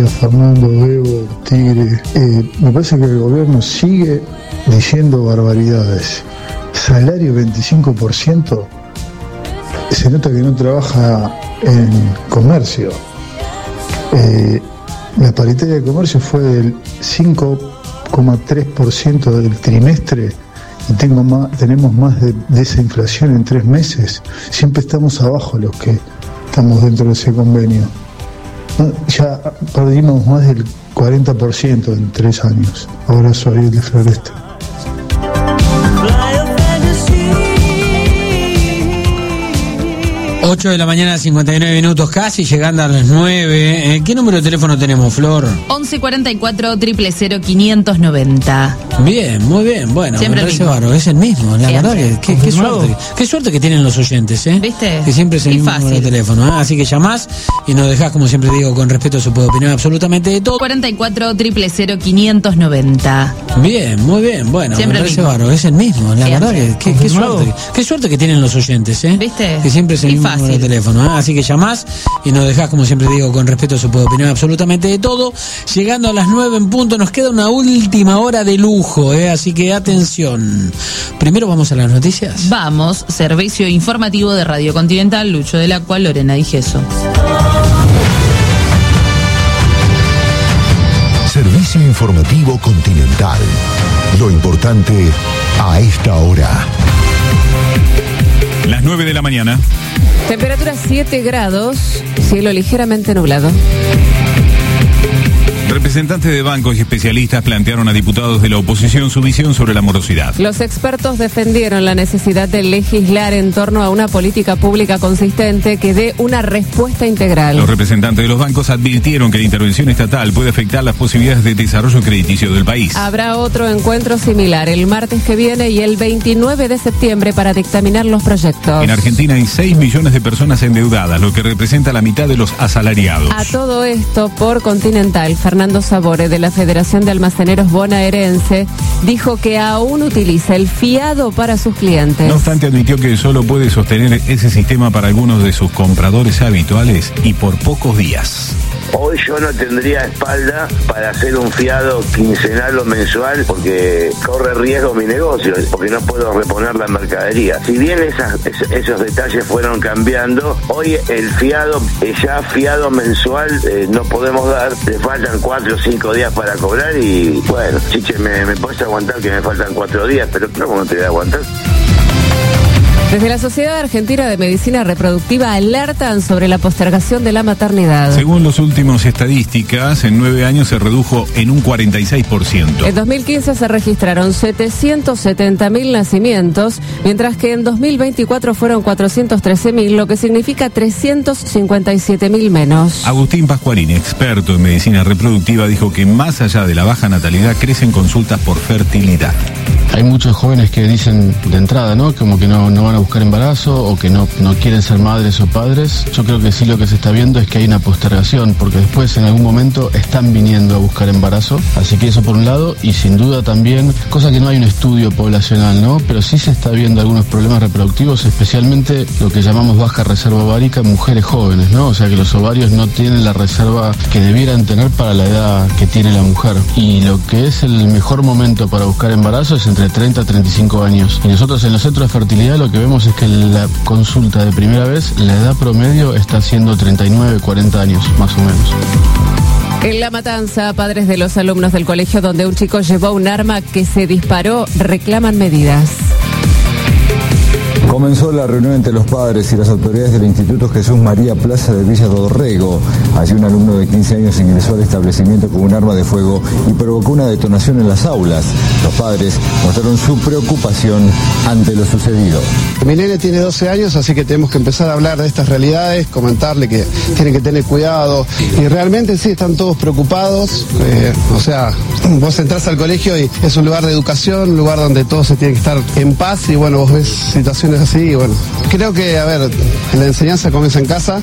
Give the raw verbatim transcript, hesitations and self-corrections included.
Fernando, Bebo, Tigre, eh, me parece que el gobierno sigue diciendo barbaridades. Salario veinticinco por ciento, se nota que no trabaja en comercio. Eh, la paritaria de comercio fue del cinco coma tres por ciento del trimestre y tengo más, tenemos más de, de esa inflación en tres meses. Siempre estamos abajo los que estamos dentro de ese convenio. Ya perdimos más del cuarenta por ciento en tres años. Abrazo, Ariel de Floresta. ocho de la mañana, cincuenta y nueve minutos, casi llegando a las nueve. ¿Eh? ¿Qué número de teléfono tenemos, Flor? once cuarenta y cuatro, cero cero cero, quinientos noventa. Bien, muy bien. Bueno, siempre me parece bárbaro, es el mismo. La siempre. verdad que, que qué suerte. Qué suerte que tienen los oyentes, ¿eh? ¿Viste? Que siempre es el y mismo fácil. número de teléfono. ¿eh? Así que llamás y nos dejás, como siempre digo, con respeto, se puede opinar absolutamente de todo. cuarenta y cuatro, cero cero cero, quinientos noventa. Bien, muy bien. Bueno, siempre me parece mismo. bárbaro, es el mismo. La siempre. verdad que, que qué suerte. Qué suerte que tienen los oyentes, ¿eh? ¿Viste? Que siempre es el y mismo fácil. número de teléfono. ¿eh? Así que llamás y nos dejás, como siempre digo, con respeto, se puede opinar absolutamente de todo. Llegando a las nueve en punto, nos queda una última hora de lujo, ¿eh? Así que atención. Primero vamos a las noticias. Vamos, servicio informativo de Radio Continental, Lucho del Acua, Lorena Di Gesso. Servicio informativo Continental. Lo importante a esta hora. Las nueve de la mañana. Temperatura siete grados, cielo ligeramente nublado. Representantes de bancos y especialistas plantearon a diputados de la oposición su visión sobre la morosidad. Los expertos defendieron la necesidad de legislar en torno a una política pública consistente que dé una respuesta integral. Los representantes de los bancos advirtieron que la intervención estatal puede afectar las posibilidades de desarrollo crediticio del país. Habrá otro encuentro similar el martes que viene y el veintinueve de septiembre para dictaminar los proyectos. En Argentina hay seis millones de personas endeudadas, lo que representa la mitad de los asalariados. A todo esto, por Continental, Fernando Sabore, de la Federación de Almaceneros Bonaerense, dijo que aún utiliza el fiado para sus clientes. No obstante, admitió que solo puede sostener ese sistema para algunos de sus compradores habituales y por pocos días. Hoy yo no tendría espalda para hacer un fiado quincenal o mensual porque corre riesgo mi negocio, porque no puedo reponer la mercadería. Si bien esas, esos detalles fueron cambiando, hoy el fiado, ya fiado mensual, eh, no podemos dar, le faltan cuatro o cinco días para cobrar y bueno, chiche, me, me puedes aguantar que me faltan cuatro días, pero ¿cómo no te voy a aguantar? Desde la Sociedad Argentina de Medicina Reproductiva alertan sobre la postergación de la maternidad. Según los últimos estadísticas, en nueve años se redujo en un cuarenta y seis por ciento. En dos mil quince se registraron setecientos setenta mil nacimientos, mientras que en dos mil veinticuatro fueron cuatrocientos trece mil, lo que significa trescientos cincuenta y siete mil menos. Agustín Pascualini, experto en medicina reproductiva, dijo que más allá de la baja natalidad crecen consultas por fertilidad. Hay muchos jóvenes que dicen de entrada, ¿no? Como que no, no van a buscar embarazo o que no, no quieren ser madres o padres. Yo creo que sí lo que se está viendo es que hay una postergación, porque después en algún momento están viniendo a buscar embarazo. Así que eso por un lado, y sin duda también, cosa que no hay un estudio poblacional, ¿no? Pero sí se está viendo algunos problemas reproductivos, especialmente lo que llamamos baja reserva ovárica en mujeres jóvenes, ¿no? O sea que los ovarios no tienen la reserva que debieran tener para la edad que tiene la mujer. Y lo que es el mejor momento para buscar embarazo es entre treinta a treinta y cinco años. Y nosotros en los centros de fertilidad lo que vemos es que la consulta de primera vez, la edad promedio está siendo treinta y nueve, cuarenta años, más o menos. En La Matanza, padres de los alumnos del colegio donde un chico llevó un arma que se disparó reclaman medidas. Comenzó la reunión entre los padres y las autoridades del Instituto Jesús María Plaza de Villa Dorrego. Allí un alumno de quince años ingresó al establecimiento con un arma de fuego y provocó una detonación en las aulas. Los padres mostraron su preocupación ante lo sucedido. Mi nene tiene doce años, así que tenemos que empezar a hablar de estas realidades, comentarle que tienen que tener cuidado. Y realmente sí, están todos preocupados. Eh, o sea, vos entrás al colegio y es un lugar de educación, un lugar donde todos se tienen que estar en paz y bueno, vos ves situaciones así y bueno. Creo que, a ver, la enseñanza comienza en casa.